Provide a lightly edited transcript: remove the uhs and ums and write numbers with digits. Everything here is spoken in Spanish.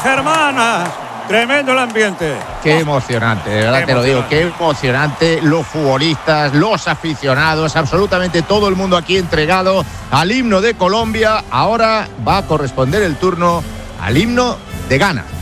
germana. Tremendo el ambiente. Qué emocionante, de verdad te lo digo, qué emocionante. Los futbolistas, los aficionados, absolutamente todo el mundo aquí entregado al himno de Colombia. Ahora va a corresponder el turno al himno de Ghana.